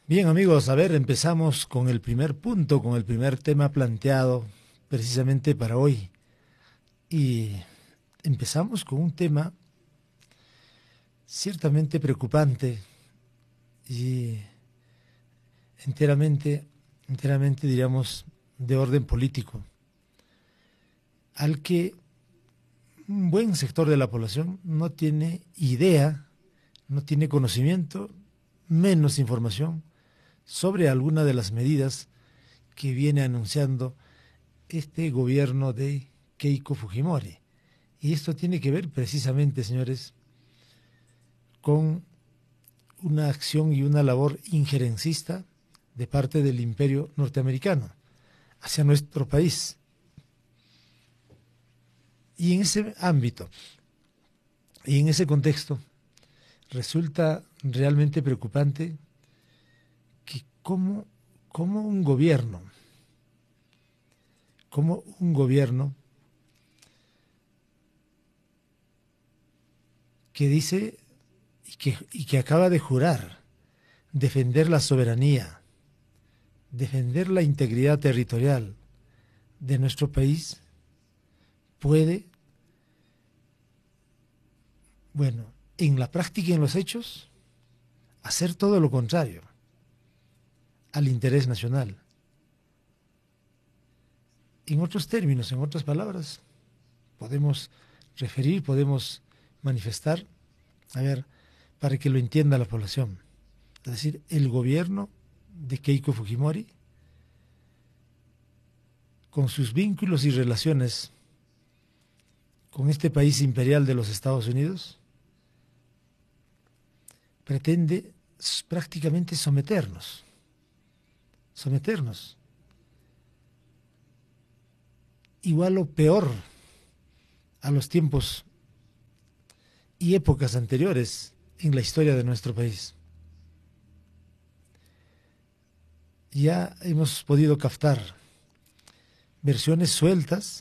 Bien, amigos, a ver, empezamos con el primer punto, con el primer tema planteado precisamente para hoy. Y empezamos con un tema ciertamente preocupante y enteramente, diríamos, de orden político, al que un buen sector de la población no tiene idea, no tiene conocimiento, menos información sobre alguna de las medidas que viene anunciando este gobierno de Keiko Fujimori. Y esto tiene que ver precisamente, señores, con una acción y una labor injerencista de parte del imperio norteamericano hacia nuestro país. Y en ese ámbito y en ese contexto resulta realmente preocupante que como un gobierno que dice y que acaba de jurar defender la soberanía, defender la integridad territorial de nuestro país, puede, bueno, en la práctica y en los hechos, hacer todo lo contrario al interés nacional. En otros términos, en otras palabras, podemos podemos manifestar, a ver, para que lo entienda la población. Es decir, el gobierno de Keiko Fujimori, con sus vínculos y relaciones con este país imperial de los Estados Unidos, pretende prácticamente someternos, igual o peor a los tiempos y épocas anteriores en la historia de nuestro país. Ya hemos podido captar versiones sueltas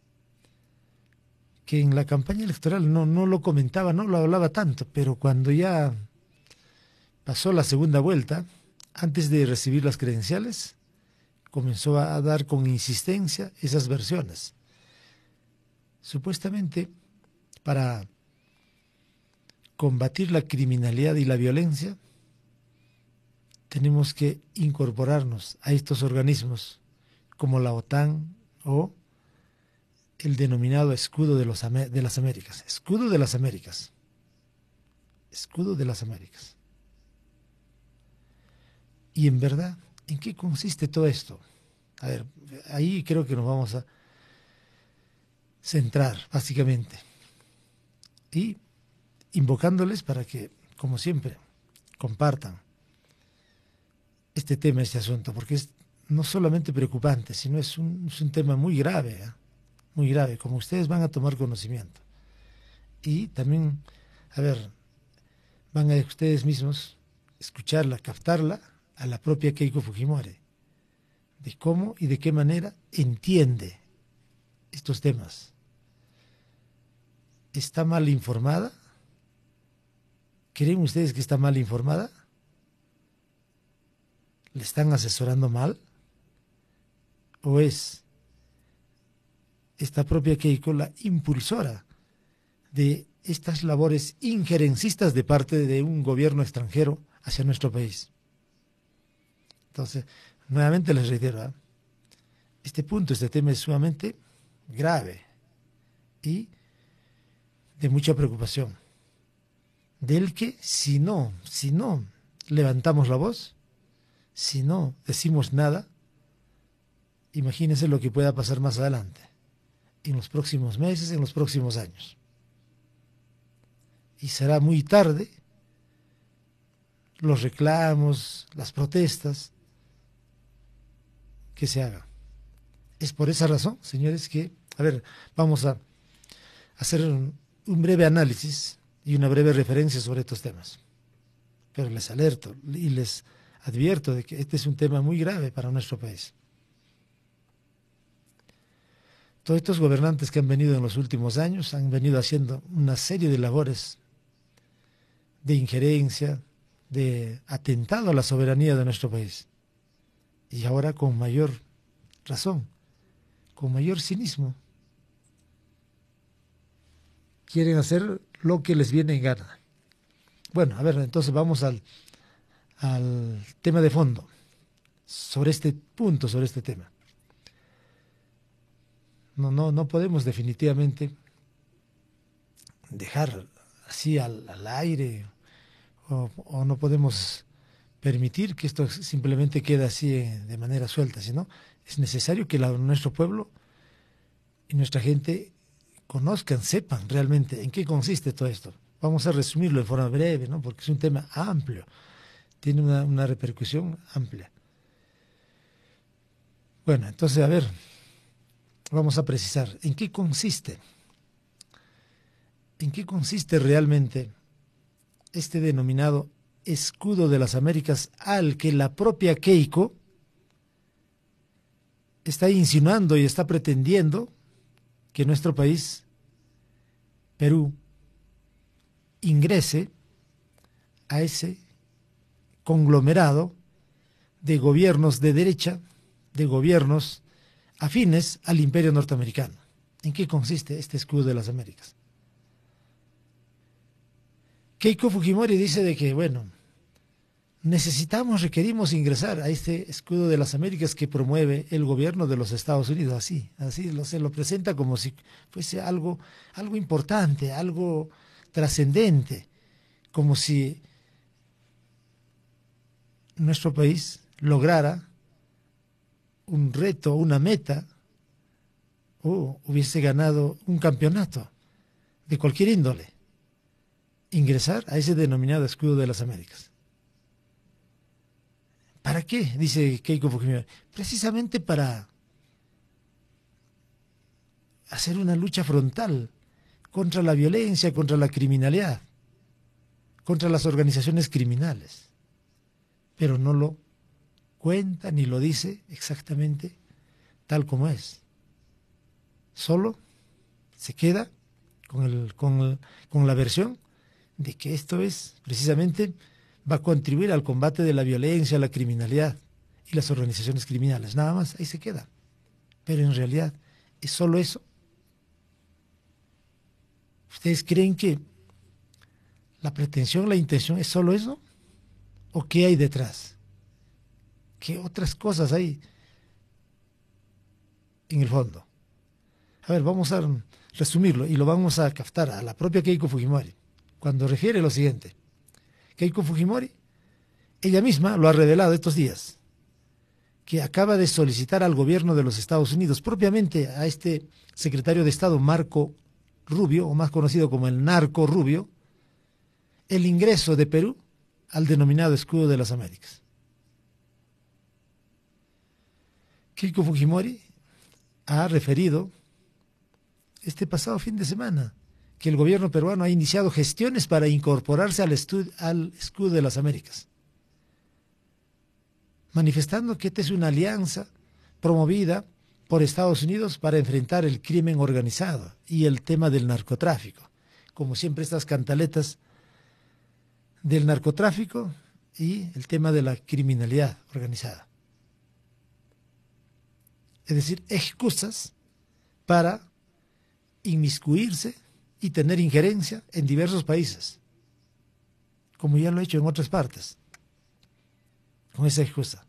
que en la campaña electoral no lo comentaba, no lo hablaba tanto, pero cuando ya pasó la segunda vuelta, antes de recibir las credenciales, comenzó a dar con insistencia esas versiones. Supuestamente para combatir la criminalidad y la violencia, tenemos que incorporarnos a estos organismos como la OTAN o el denominado escudo de las Américas. Escudo de las Américas. Escudo de las Américas. Y en verdad, ¿en qué consiste todo esto? A ver, ahí creo que nos vamos a centrar, básicamente. Y invocándoles para que, como siempre, compartan este tema, este asunto, porque es no solamente preocupante, sino es un tema muy grave, ¿eh? Muy grave, como ustedes van a tomar conocimiento. Y también, a ver, van a ustedes mismos escucharla, captarla a la propia Keiko Fujimori, de cómo y de qué manera entiende estos temas. ¿Está mal informada? ¿Creen ustedes que está mal informada? ¿Le están asesorando mal? ¿O es esta propia Keiko la impulsora de estas labores injerencistas de parte de un gobierno extranjero hacia nuestro país? Entonces, nuevamente les reitero, ¿eh? Este tema es sumamente grave y de mucha preocupación, del que si no levantamos la voz, si no decimos nada, imagínense lo que pueda pasar más adelante, en los próximos meses, en los próximos años. Y será muy tarde los reclamos, las protestas que se hagan. Es por esa razón, señores, que, a ver, vamos a hacer un breve análisis y una breve referencia sobre estos temas. Pero les alerto y les advierto de que este es un tema muy grave para nuestro país. Todos estos gobernantes que han venido en los últimos años han venido haciendo una serie de labores de injerencia, de atentado a la soberanía de nuestro país. Y ahora con mayor razón, con mayor cinismo, quieren hacer lo que les viene en gana. Bueno, a ver, entonces vamos al tema de fondo, sobre este punto, sobre este tema. No podemos definitivamente dejar así al aire, o no podemos permitir que esto simplemente quede así de manera suelta, sino es necesario que nuestro pueblo y nuestra gente conozcan, sepan realmente en qué consiste todo esto. Vamos a resumirlo de forma breve, ¿no? Porque es un tema amplio, tiene una repercusión amplia. Bueno, entonces, a ver, vamos a precisar en qué consiste realmente este denominado escudo de las Américas, al que la propia Keiko está insinuando y está pretendiendo que nuestro país, Perú, ingrese a ese conglomerado de gobiernos de derecha, de gobiernos afines al imperio norteamericano. ¿En qué consiste este escudo de las Américas? Keiko Fujimori dice de que, bueno, requerimos ingresar a este escudo de las Américas que promueve el gobierno de los Estados Unidos. Así se lo presenta como si fuese algo importante, algo trascendente, como si nuestro país lograra un reto, una meta, o hubiese ganado un campeonato de cualquier índole, ingresar a ese denominado escudo de las Américas. ¿Para qué? Dice Keiko Fujimori. Precisamente para hacer una lucha frontal contra la violencia, contra la criminalidad, contra las organizaciones criminales. Pero no lo cuenta ni lo dice exactamente tal como es. Solo se queda con la versión de que esto es precisamente va a contribuir al combate de la violencia, la criminalidad y las organizaciones criminales. Nada más, ahí se queda. Pero en realidad, ¿es solo eso? ¿Ustedes creen que la pretensión, la intención es solo eso? ¿O qué hay detrás? ¿Qué otras cosas hay en el fondo? A ver, vamos a resumirlo y lo vamos a captar a la propia Keiko Fujimori, cuando refiere lo siguiente. Keiko Fujimori, ella misma lo ha revelado estos días, que acaba de solicitar al gobierno de los Estados Unidos, propiamente a este secretario de Estado Marco Rubio, o más conocido como el Narco Rubio, el ingreso de Perú al denominado escudo de las Américas. Keiko Fujimori ha referido este pasado fin de semana que el gobierno peruano ha iniciado gestiones para incorporarse al escudo de las Américas, manifestando que esta es una alianza promovida por Estados Unidos para enfrentar el crimen organizado y el tema del narcotráfico. Como siempre, estas cantaletas del narcotráfico y el tema de la criminalidad organizada. Es decir, excusas para inmiscuirse y tener injerencia en diversos países, como ya lo he hecho en otras partes, con esa excusa.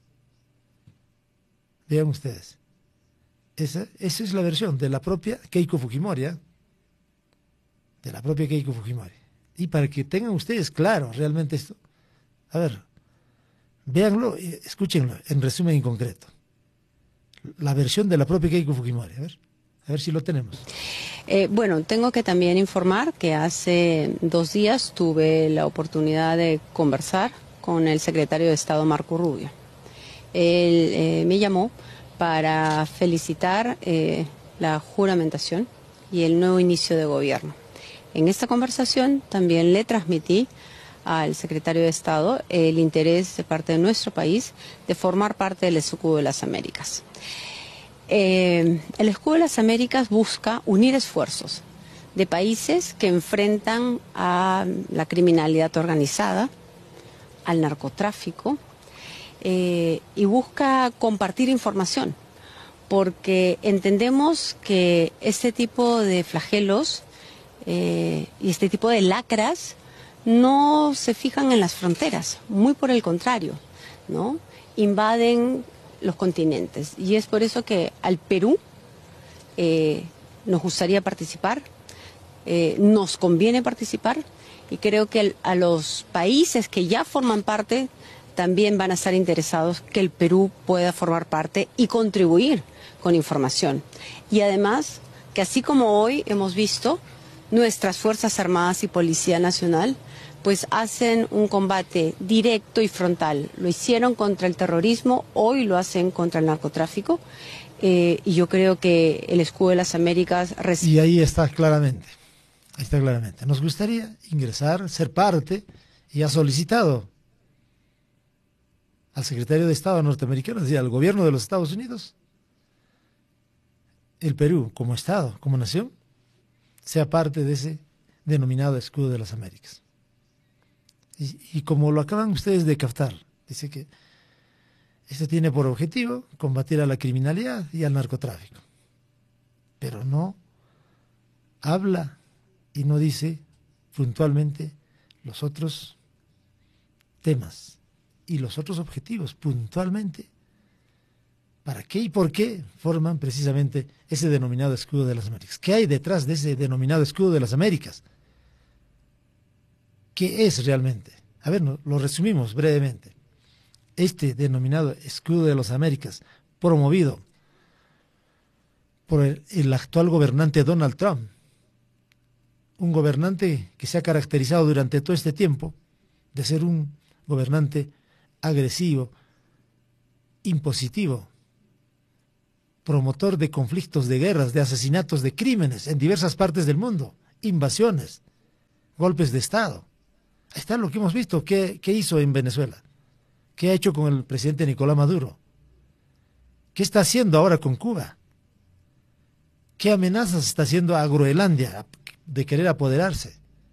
Vean ustedes, esa es la versión de la propia Keiko Fujimori, de la propia Keiko Fujimori. Y para que tengan ustedes claro realmente esto, a ver, véanlo, escúchenlo en resumen en concreto. La versión de la propia Keiko Fujimori, a ver si lo tenemos. Bueno, tengo que también informar que hace 2 días tuve la oportunidad de conversar con el secretario de Estado Marco Rubio. Él me llamó para felicitar la juramentación y el nuevo inicio de gobierno. En esta conversación también le transmití al secretario de Estado el interés de parte de nuestro país de formar parte del escudo de las Américas. El escudo de las Américas busca unir esfuerzos de países que enfrentan a la criminalidad organizada, al narcotráfico y busca compartir información, porque entendemos que este tipo de flagelos y este tipo de lacras no se fijan en las fronteras, muy por el contrario, ¿no? Invaden los continentes, y es por eso que al Perú nos gustaría participar, nos conviene participar, y creo que a los países que ya forman parte también van a estar interesados que el Perú pueda formar parte y contribuir con información. Y además, que así como hoy hemos visto, nuestras Fuerzas Armadas y Policía Nacional pues hacen un combate directo y frontal. Lo hicieron contra el terrorismo, hoy lo hacen contra el narcotráfico, y yo creo que el Escudo de las Américas... Y ahí está claramente, Nos gustaría ingresar, ser parte, y ha solicitado al secretario de Estado norteamericano, es decir, al gobierno de los Estados Unidos, el Perú como Estado, como nación, sea parte de ese denominado Escudo de las Américas. Y como lo acaban ustedes de captar, dice que esto tiene por objetivo combatir a la criminalidad y al narcotráfico. Pero no habla y no dice puntualmente los otros temas y los otros objetivos puntualmente. ¿Para qué y por qué forman precisamente ese denominado Escudo de las Américas? ¿Qué hay detrás de ese denominado Escudo de las Américas? ¿Qué es realmente? A ver, lo resumimos brevemente. Este denominado Escudo de las Américas, promovido por el actual gobernante Donald Trump, un gobernante que se ha caracterizado durante todo este tiempo de ser un gobernante agresivo, impositivo, promotor de conflictos, de guerras, de asesinatos, de crímenes en diversas partes del mundo, invasiones, golpes de Estado. Ahí está lo que hemos visto. ¿Qué hizo en Venezuela? ¿Qué ha hecho con el presidente Nicolás Maduro? ¿Qué está haciendo ahora con Cuba? ¿Qué amenazas está haciendo a Groenlandia de querer apoderarse?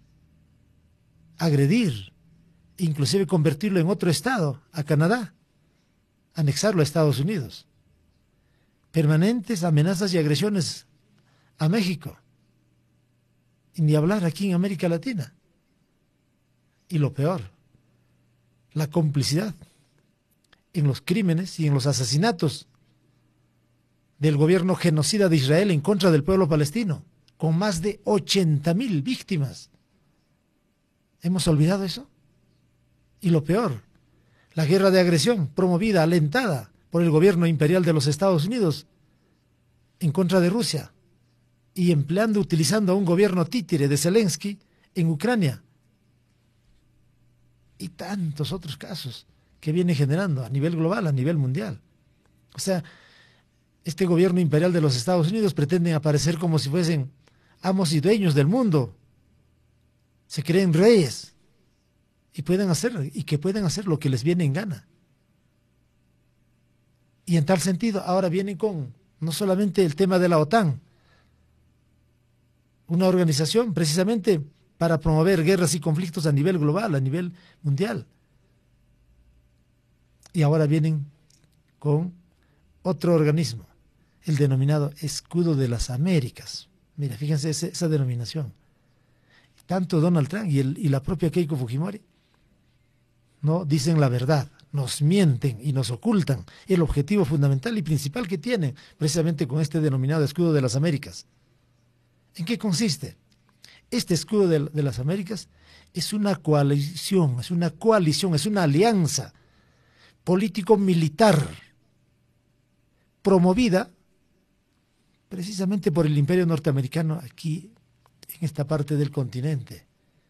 Agredir, inclusive convertirlo en otro estado, a Canadá, anexarlo a Estados Unidos. Permanentes amenazas y agresiones a México. Y ni hablar aquí en América Latina. Y lo peor, la complicidad en los crímenes y en los asesinatos del gobierno genocida de Israel en contra del pueblo palestino, con más de 80.000 víctimas. ¿Hemos olvidado eso? Y lo peor, la guerra de agresión promovida, alentada por el gobierno imperial de los Estados Unidos en contra de Rusia y utilizando a un gobierno títere de Zelensky en Ucrania. Y tantos otros casos que viene generando a nivel global, a nivel mundial. O sea, este gobierno imperial de los Estados Unidos pretende aparecer como si fuesen amos y dueños del mundo. Se creen reyes y pueden hacer lo que les viene en gana. Y en tal sentido, ahora vienen con no solamente el tema de la OTAN, una organización precisamente para promover guerras y conflictos a nivel global, a nivel mundial. Y ahora vienen con otro organismo, el denominado Escudo de las Américas. Mira, fíjense esa denominación. Tanto Donald Trump y la propia Keiko Fujimori no dicen la verdad, nos mienten y nos ocultan el objetivo fundamental y principal que tienen precisamente con este denominado Escudo de las Américas. ¿En qué consiste? Este Escudo de las Américas es una coalición, es una alianza político-militar promovida precisamente por el Imperio norteamericano aquí en esta parte del continente,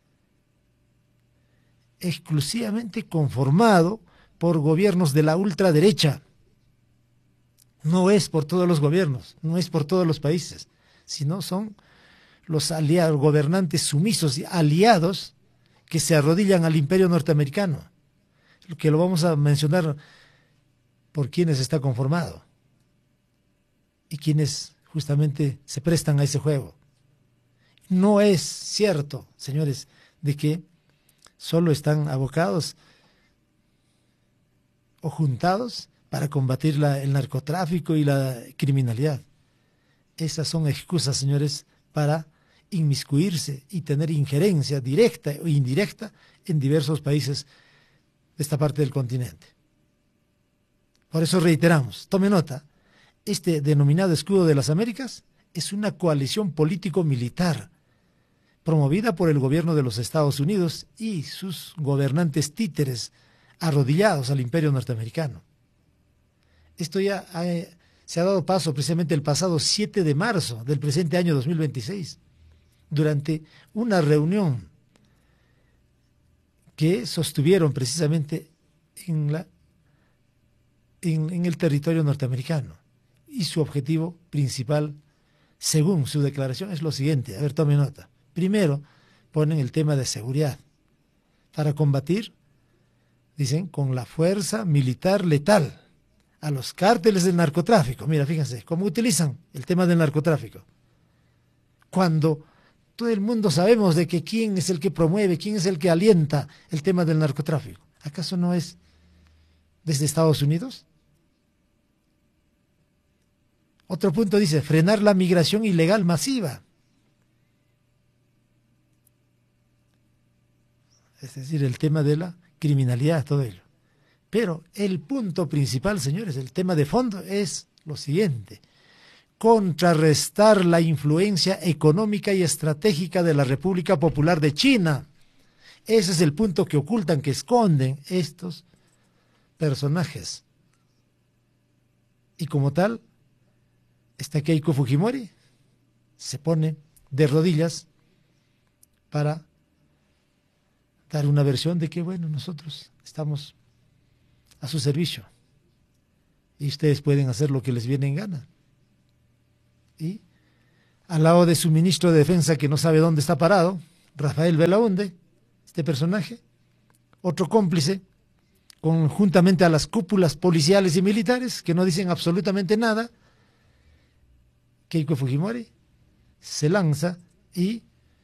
exclusivamente conformado por gobiernos de la ultraderecha. No es por todos los gobiernos, no es por todos los países, sino son los aliados, gobernantes sumisos y aliados que se arrodillan al Imperio norteamericano, que lo vamos a mencionar por quienes está conformado y quienes justamente se prestan a ese juego. No es cierto, señores, de que solo están abocados o juntados para combatir el narcotráfico y la criminalidad. Esas son excusas, señores, para inmiscuirse y tener injerencia directa o indirecta en diversos países de esta parte del continente. Por eso reiteramos, tome nota, este denominado Escudo de las Américas es una coalición político-militar promovida por el gobierno de los Estados Unidos y sus gobernantes títeres arrodillados al imperio norteamericano. Esto ya se ha dado paso precisamente el pasado 7 de marzo del presente año 2026, durante una reunión que sostuvieron precisamente en el territorio norteamericano. Y su objetivo principal, según su declaración, es lo siguiente. A ver, tome nota. Primero, ponen el tema de seguridad para combatir, dicen, con la fuerza militar letal a los cárteles del narcotráfico. Mira, fíjense, cómo utilizan el tema del narcotráfico. Cuando todo el mundo sabemos de que quién es el que promueve, quién es el que alienta el tema del narcotráfico. ¿Acaso no es desde Estados Unidos? Otro punto dice, frenar la migración ilegal masiva. Es decir, el tema de la criminalidad, todo ello. Pero el punto principal, señores, el tema de fondo es lo siguiente: contrarrestar la influencia económica y estratégica de la República Popular de China. Ese es el punto que ocultan, que esconden estos personajes. Y como tal, esta Keiko Fujimori se pone de rodillas para dar una versión de que, bueno, nosotros estamos a su servicio y ustedes pueden hacer lo que les viene en gana. Y al lado de su ministro de Defensa, que no sabe dónde está parado, Rafael Belaúnde, este personaje, otro cómplice, conjuntamente a las cúpulas policiales y militares, que no dicen absolutamente nada, Keiko Fujimori se lanza y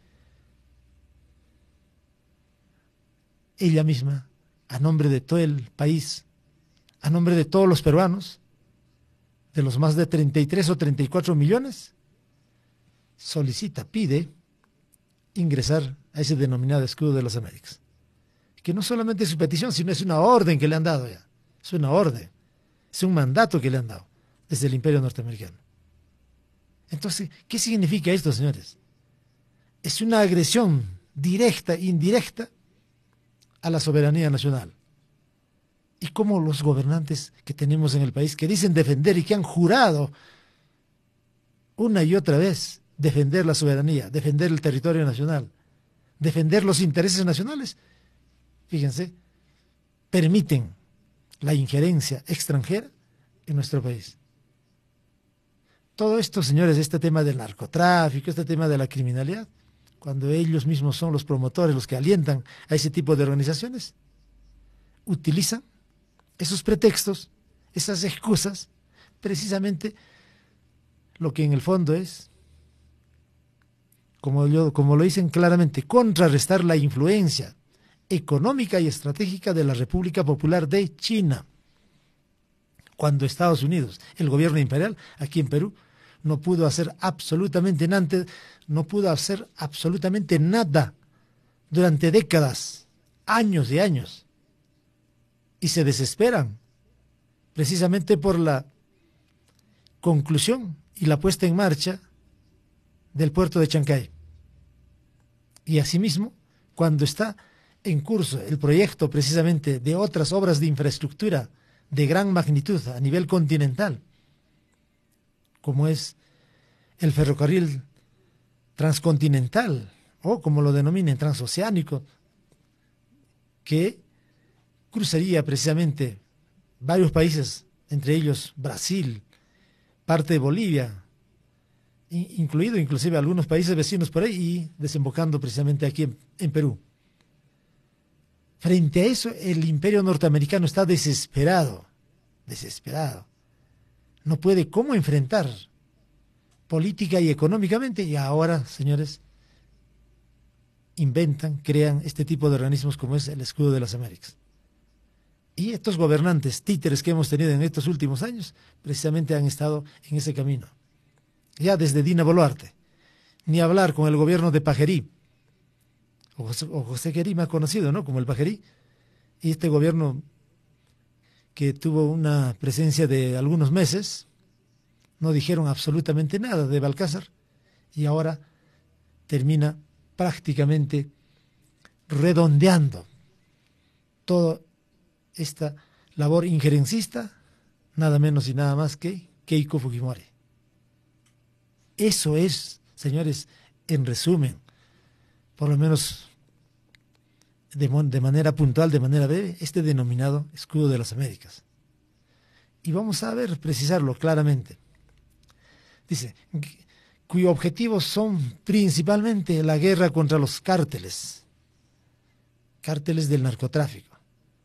ella misma, a nombre de todo el país, a nombre de todos los peruanos, de los más de 33 o 34 millones, solicita, pide ingresar a ese denominado Escudo de las Américas. Que no solamente es su petición, sino es una orden que le han dado ya. Es una orden, es un mandato que le han dado desde el imperio norteamericano. Entonces, ¿qué significa esto, señores? Es una agresión directa e indirecta a la soberanía nacional. Y cómo los gobernantes que tenemos en el país, que dicen defender y que han jurado una y otra vez defender la soberanía, defender el territorio nacional, defender los intereses nacionales, fíjense, permiten la injerencia extranjera en nuestro país. Todo esto, señores, este tema del narcotráfico, este tema de la criminalidad, cuando ellos mismos son los promotores, los que alientan a ese tipo de organizaciones, utilizan esos pretextos, esas excusas, precisamente lo que en el fondo es, como lo dicen claramente, contrarrestar la influencia económica y estratégica de la República Popular de China. Cuando Estados Unidos, el gobierno imperial, aquí en Perú, no pudo hacer absolutamente nada durante décadas, años y años, y se desesperan precisamente por la conclusión y la puesta en marcha del puerto de Chancay. Y asimismo, cuando está en curso el proyecto precisamente de otras obras de infraestructura de gran magnitud a nivel continental, como es el ferrocarril transcontinental, o como lo denominen, transoceánico, que cruzaría precisamente varios países, entre ellos Brasil, parte de Bolivia, incluido inclusive algunos países vecinos por ahí, y desembocando precisamente aquí en Perú. Frente a eso, el imperio norteamericano está desesperado. No puede cómo enfrentar política y económicamente, y ahora, señores, crean este tipo de organismos como es el Escudo de las Américas. Y estos gobernantes títeres que hemos tenido en estos últimos años, precisamente han estado en ese camino. Ya desde Dina Boluarte, ni hablar con el gobierno de Pajerí, o José Querí más conocido, ¿no?, como el Pajerí, y este gobierno que tuvo una presencia de algunos meses, no dijeron absolutamente nada de Balcázar, y ahora termina prácticamente redondeando toda esta labor injerencista, nada menos y nada más que Keiko Fujimori. Eso es, señores, en resumen, por lo menos de manera puntual, de manera breve, este denominado escudo de las Américas. Y vamos a ver, precisarlo claramente. Dice, cuyos objetivos son principalmente la guerra contra los cárteles del narcotráfico.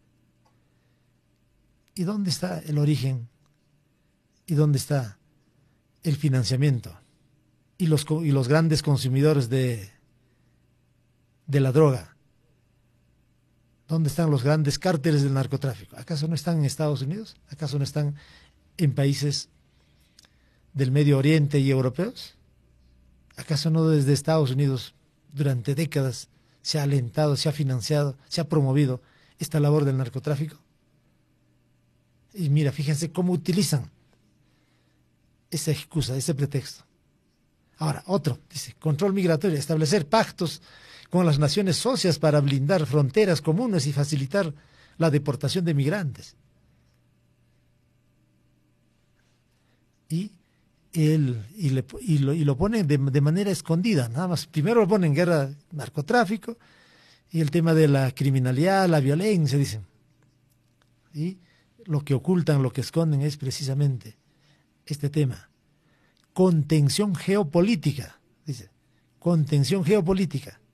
¿Y dónde está el origen? ¿Y dónde está el financiamiento? Y los grandes consumidores de la droga. ¿Dónde están los grandes cárteles del narcotráfico? ¿Acaso no están en Estados Unidos? ¿Acaso no están en países del Medio Oriente y europeos? ¿Acaso no desde Estados Unidos durante décadas se ha alentado, se ha financiado, se ha promovido esta labor del narcotráfico? Y mira, fíjense cómo utilizan esa excusa, ese pretexto. Ahora, otro, dice, control migratorio, establecer pactos con las naciones socias para blindar fronteras comunes y facilitar la deportación de migrantes. Y lo pone de manera escondida, nada más. Primero lo pone en guerra narcotráfico y el tema de la criminalidad, la violencia, dicen. Y lo que ocultan, lo que esconden es precisamente este tema. Contención geopolítica, dice. Contención geopolítica.